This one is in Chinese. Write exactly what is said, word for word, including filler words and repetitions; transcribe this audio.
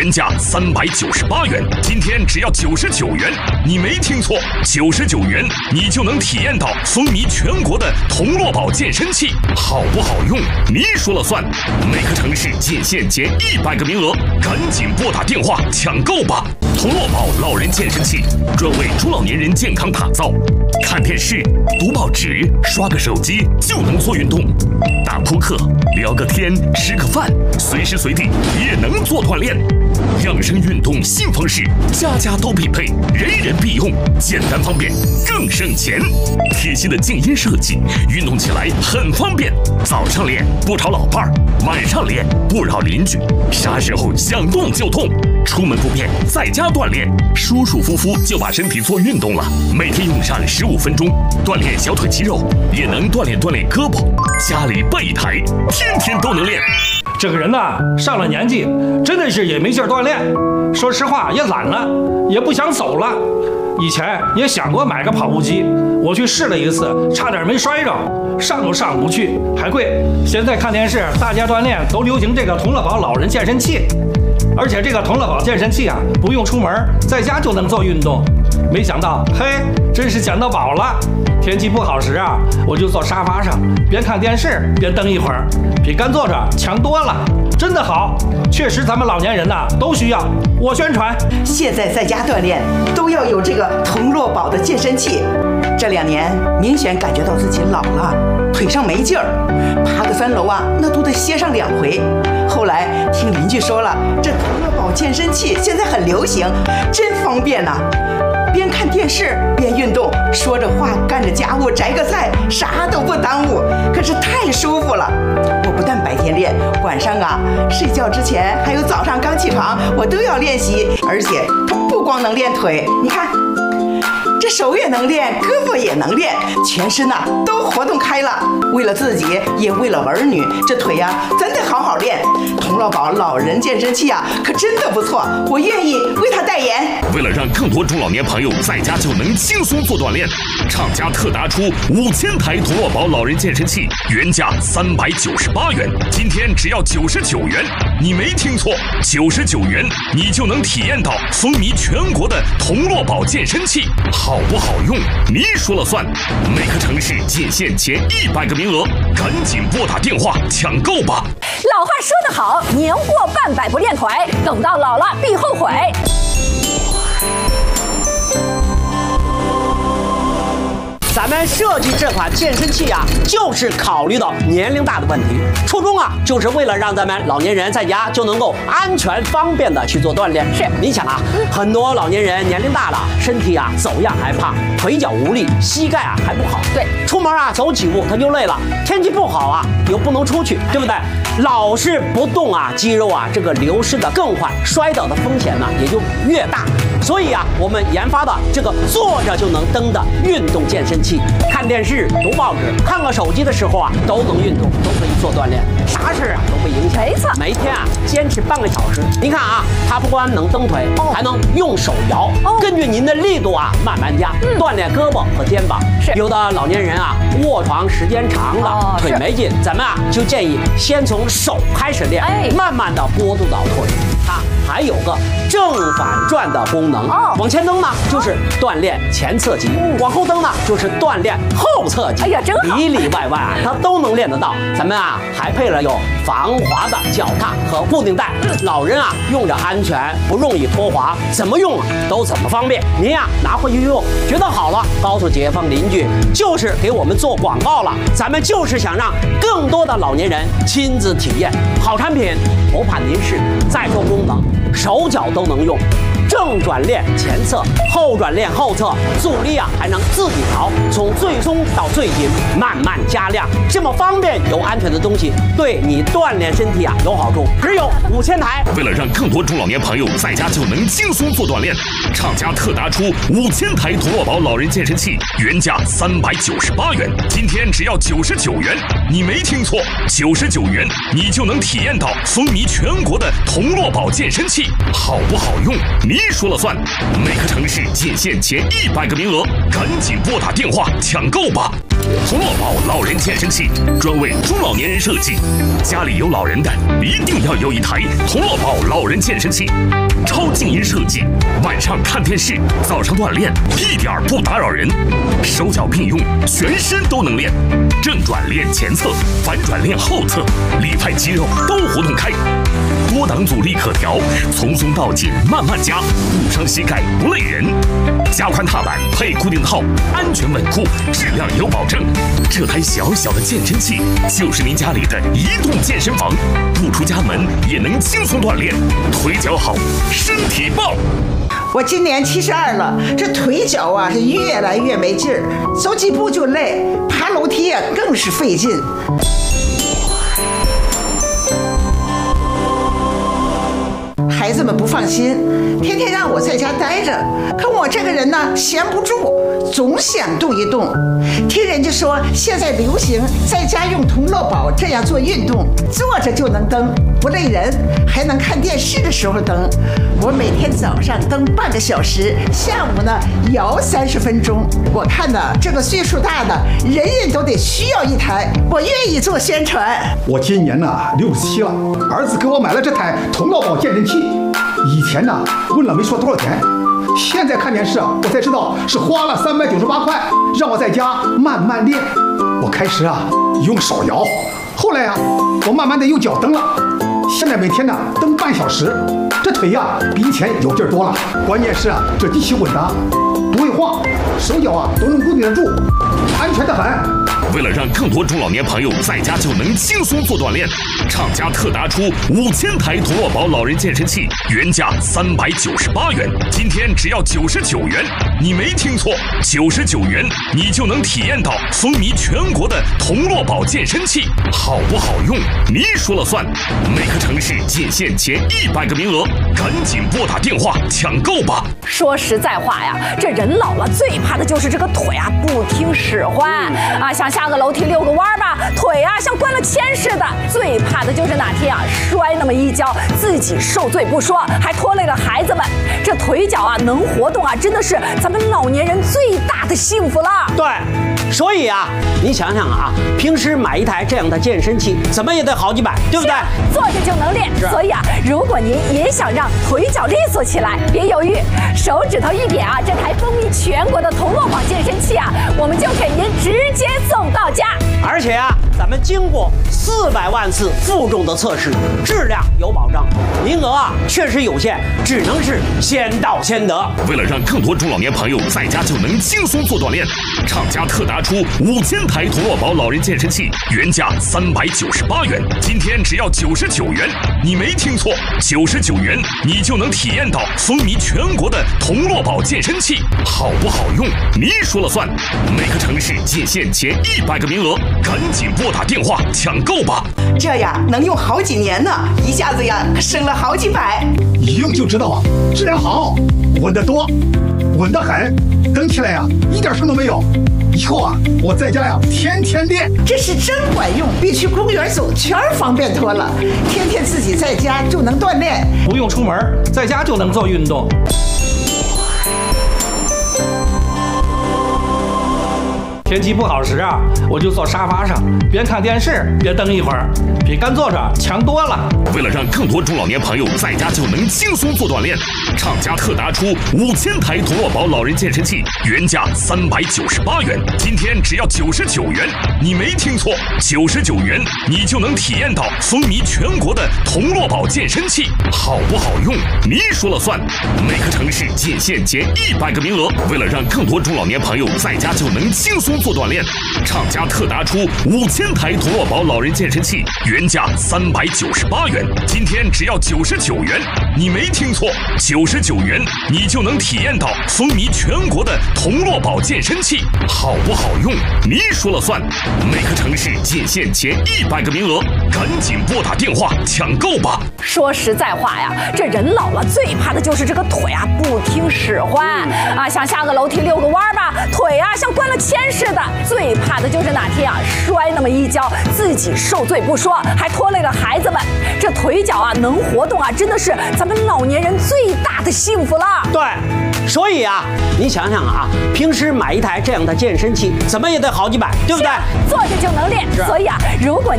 原价三百九十八元，今天只要九十九元。你没听错，九十九元你就能体验到风靡全国的童乐宝健身器，好不好用你说了算。每个城市仅限减一百个名额，赶紧拨打电话抢购吧！童乐宝老人健身器专为中老年人健康打造，看电视、读报纸、刷个手机就能做运动，打扑克、聊个天、吃个饭，随时随地也能做锻炼。养生运动新方式，家家都必配，人人必用，简单方便，更省钱。贴心的静音设计，运动起来很方便。早上练不吵老伴儿，晚上练不扰邻居，啥时候想动就动。出门不便，在家锻炼，舒舒服服就把身体做运动了。每天用上十五分钟，锻炼小腿肌肉，也能锻炼锻炼胳膊。家里备一台，天天都能练。 这个人呐，上了年纪，真的是也没劲儿锻炼。说实话，也懒了，也不想走了。以前也想过买个跑步机，我去试了一次，差点没摔着，上都上不去，还贵。现在看电视，大家锻炼都流行这个童乐宝老人健身器，而且这个童乐宝健身器啊，不用出门，在家就能做运动。没想到，嘿，真是捡到宝了。天气不好时啊，我就坐沙发上，边看电视边蹬一会儿，比干坐着强多了，真的好。确实，咱们老年人呐、啊、都需要。我宣传， 现在在家锻炼都要有这个童乐宝的健身器。这两年明显感觉到自己老了，腿上没劲儿，爬个三楼啊，那都得歇上两回。后来听邻居说了，这童乐宝健身器现在很流行，真方便呐、啊。边看电视边运动，说着话干着家务，摘个菜，啥都不耽误，可是太舒服了。我不但白天练，晚上啊睡觉之前还有早上刚起床，我都要练习。而且它不光能练腿，你看这手也能练，胳膊也能练，全身呐、啊、都活动开了。为了自己，也为了儿女，这腿呀、啊、真得好好练。童乐宝老人健身器啊，可真的不错，我愿意为他代言。 为了让更多中老年朋友在家就能轻松做锻炼，厂家特拿出五千台童乐宝老人健身器，原价三百九十八元，今天只要九十九元。你没听错，九十九元你就能体验到风靡全国的童乐宝健身器，好不好用你说了算。每个城市仅限前一百个名额，赶紧拨打电话抢购吧。 老话说得好，年过半百不练腿，等到老了必后悔。 咱们设计这款健身器啊，就是考虑到年龄大的问题，初衷啊，就是为了让咱们老年人在家就能够安全方便的去做锻炼。是，你想啊，很多老年人年龄大了，身体啊走样还胖，腿脚无力，膝盖啊还不好。对，出门啊走几步他就累了，天气不好啊又不能出去，对不对？老是不动啊，肌肉啊这个流失的更快，摔倒的风险呢也就越大。所以啊，我们研发的这个坐着就能蹬的运动健身器，看电视、读报纸、看个手机的时候啊，都能运动，都可以做锻炼，啥事啊都不影响。没错，每天啊坚持半个小时。您看啊，它不光能蹬腿，哦、还能用手摇，哦、根据您的力度啊慢慢加，嗯、锻炼胳膊和肩膀。是，有的老年人啊卧床时间长了，哦、腿没劲，咱们啊就建议先从手开始练，哎、慢慢的过渡到腿。它还有个正反转的功能，哦、往前蹬呢就是锻炼前侧肌，嗯、往后蹬呢就是锻炼后侧肌。哎呀，真好，里里外外啊它都能练得到。咱们啊还配了有防滑的脚踏和固定带，嗯、老人啊用着安全，不容易脱滑，怎么用啊都怎么方便。您呀、啊、拿回去用，觉得好了，告诉街坊邻居，就是给我们做广告了。咱们就是想让更多的老年人亲自体验好产品，不怕您试。再说功能，手脚都能用，正转练前侧，后转练后侧，阻力啊还能自己调，从最松到最紧，慢慢加量，这么方便又安全的东西，对你锻炼身体啊有好处。只有五千台。 为了让更多中老年朋友在家就能轻松做锻炼，厂家特拿出五千台童乐宝老人健身器，原价三百九十八元，今天只要九十九元。你没听错，九十九元你就能体验到风靡全国的童乐宝健身器，好不好用你说了算。每个城市仅限前一百个名额，赶紧拨打电话抢购吧！同乐宝老人健身器专为中老年人设计，家里有老人的一定要有一台同乐宝老人健身器，超静音设计，晚上看电视，早上锻炼一点不打扰人，手脚并用，全身都能练，正转练前侧，反转练后侧，里派肌肉都活动开，多档阻力可调，从松到紧慢慢加，不伤膝盖不累人，加宽踏板配固定套，安全稳固，质量有保证。这台小小的健身器就是您家里的移动健身房，不出家门也能轻松锻炼，腿脚好，身体棒。 我今年七十二了，这腿脚啊是越来越没劲儿，走几步就累，爬楼梯啊更是费劲。孩子们不放心，天天让我在家待着，可我这个人呢闲不住，总想动一动。听人家说现在流行在家用同乐宝这样做运动，坐着就能蹬，不累人，还能看电视的时候蹬。我每天早上蹬半个小时，下午呢摇三十分钟。我看呢这个岁数大的人人都得需要一台，我愿意做宣传。 我今年呢六十七了，儿子给我买了这台同乐宝健身器。以前呢问了没说多少钱，现在看电视啊，我才知道是花了三百九十八块，让我在家慢慢练。我开始啊用手摇，后来啊我慢慢的用脚蹬了，现在每天呢蹬半小时，这腿呀、啊、比以前有劲儿多了。关键是啊这机器稳当，不会晃，手脚啊都能固定得住，安全得很。 为了让更多中老年朋友在家就能轻松做锻炼，厂家特打出五千台同乐宝老人健身器，原价三百九十八元，今天只要九十九元。你没听错，九十九元你就能体验到风靡全国的同乐宝健身器，好不好用你说了算。每个城市仅限前一百个名额，赶紧拨打电话抢购吧。 说实在话呀，这人老了最怕的就是这个腿啊不听使唤啊，想下个楼梯遛个弯吧，腿啊像灌了铅似的。最怕的就是哪天啊摔那么一跤，自己受罪不说，还拖累了孩子们。这腿脚啊能活动啊，真的是咱们老年人最大的幸福了。 对，所以啊，你想想啊，平时买一台这样的健身器，怎么也得好几百，对不对？ 坐着就能练。所以啊，如果您也想让腿脚利索起来，别犹豫，手指头一点啊，这台风靡全国的同乐宝健身器啊，我们就给您直接送到家。 而且啊，咱们经过四百万次负重的测试，质量有保障，名额啊确实有限，只能是先到先得。 为了让更多中老年朋友在家就能轻松做锻炼，厂家特打出五千台同乐宝老人健身器，原价三百九十八元，今天只要九十九元。你没听错，九十九元你就能体验到风靡全国的同乐宝健身器，好不好用你说了算。每个城市仅限前一百个名额，赶紧拨打电话抢购吧。 这呀能用好几年呢，一下子呀省了好几百。 一用就知道啊，质量好，稳得多，稳得很，蹬起来呀、啊、一点声都没有。以后啊，我在家呀天天练， 这是真管用，比去公园走圈方便多了。天天自己在家就能锻炼， 不用出门，在家就能做运动。天气不好时啊，我就坐沙发上，边看电视边蹬一会儿，比干坐着强多了。 为了让更多中老年朋友在家就能轻松做锻炼，厂家特打出五千台同乐宝老人健身器，原价三百九十八元，今天只要九十九元。你没听错，九十九元你就能体验到风靡全国的同乐宝健身器，好不好用你说了算。每个城市仅限前一百个名额，为了让更多中老年朋友在家就能轻松做锻炼，厂家特打出五千台同乐宝老人健身器，原价三百九十八元，今天只要九十九元。你没听错，九十九元你就能体验到风靡全国的同乐宝健身器，好不好用你说了算。每个城市仅限前一百个名额，赶紧拨打电话抢购吧。 说实在话呀，这人老了最怕的就是这个腿啊不听使唤啊，想下个楼梯遛个弯吧，腿啊像灌了铅似似的。最怕的就是哪天啊摔那么一跤，自己受罪不说，还拖累了孩子们。这腿脚啊能活动啊，真的是咱们老年人最大的幸福了。 对，所以啊，你想想啊，平时买一台这样的健身器，怎么也得好几百，对不对？ 坐着就能练。所以啊，如果